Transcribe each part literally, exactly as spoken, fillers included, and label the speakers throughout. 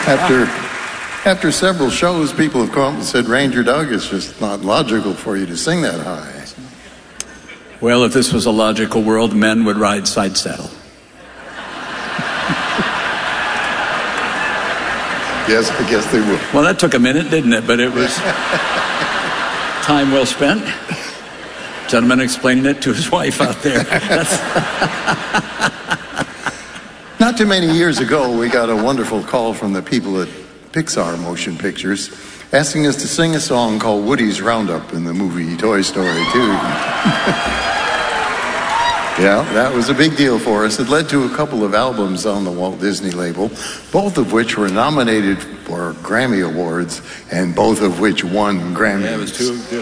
Speaker 1: After, after several shows, people have come up and said, Ranger Doug, it's just not logical for you to sing that high.
Speaker 2: Well, if this was a logical world, men would ride side saddle.
Speaker 1: Yes, I guess they would.
Speaker 2: Well, that took a minute, didn't it? But it was time well spent. Gentleman explaining it to his wife out there. That's
Speaker 1: Not too many years ago, we got a wonderful call from the people at Pixar Motion Pictures asking us to sing a song called Woody's Roundup in the movie Toy Story two. Yeah, that was a big deal for us. It led to a couple of albums on the Walt Disney label, both of which were nominated for Grammy Awards, and both of which won Grammys.
Speaker 2: Yeah, it was two. two.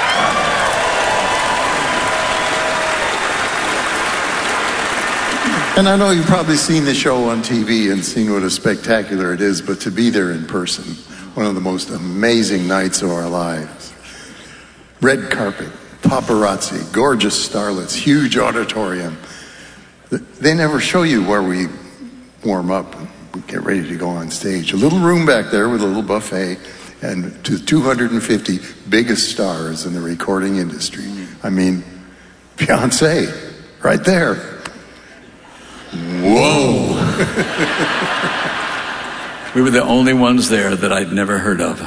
Speaker 1: And I know you've probably seen the show on T V and seen what a spectacular it is, but to be there in person, one of the most amazing nights of our lives. Red carpet, paparazzi, gorgeous starlets, huge auditorium. They never show you where we warm up and we get ready to go on stage. A little room back there with a little buffet and to two hundred fifty biggest stars in the recording industry. I mean, Beyonce, right there. Whoa.
Speaker 2: We were the only ones there that I'd never heard of.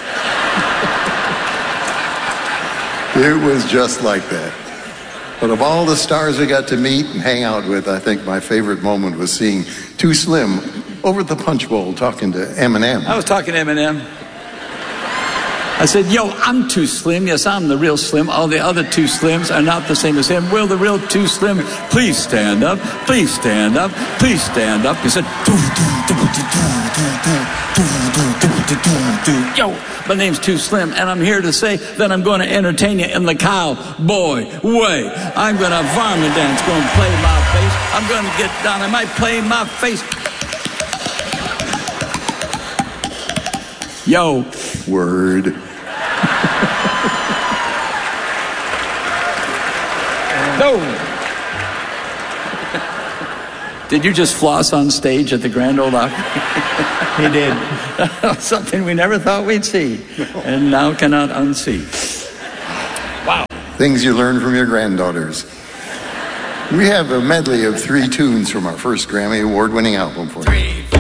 Speaker 1: It was just like that. But of all the stars we got to meet and hang out with, I think my favorite moment was seeing Too Slim over at the Punch Bowl talking to Eminem.
Speaker 2: I was talking to Eminem. I said, yo, I'm Too Slim. Yes, I'm the real Slim. All the other Too Slims are not the same as him. Will the real Too Slim please stand up? Please stand up. Please stand up. He said, yo, my name's Too Slim, and I'm here to say that I'm going to entertain you in the cowboy way. I'm going to varmint dance, going to play my face. I'm going to get down. I might play my face. Yo.
Speaker 1: Word.
Speaker 2: No. Did you just floss on stage at the Grand Ole Opry?
Speaker 3: He did.
Speaker 2: Something we never thought we'd see, and now cannot unsee. Wow.
Speaker 1: Things you learn from your granddaughters. We have a medley of three tunes from our first Grammy Award-winning album for you.